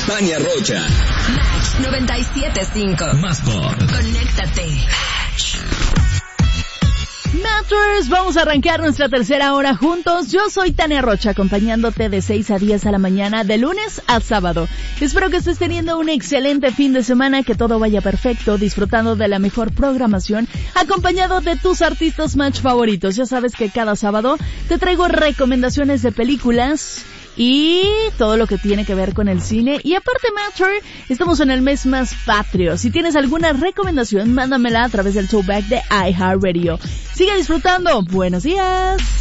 Tania Rocha. Match 97.5. Más pop. Conéctate. Match. Matchers, vamos a arrancar nuestra tercera hora juntos. Yo soy Tania Rocha, acompañándote de 6 a 10 a la mañana, de lunes a sábado. Espero que estés teniendo un excelente fin de semana, que todo vaya perfecto, disfrutando de la mejor programación, acompañado de tus artistas Match favoritos. Ya sabes que cada sábado te traigo recomendaciones de películas y todo lo que tiene que ver con el cine. Y aparte, Matcher, estamos en el mes más patrio. Si tienes alguna recomendación, mándamela a través del showback de iHeartRadio. Sigue disfrutando. Buenos días.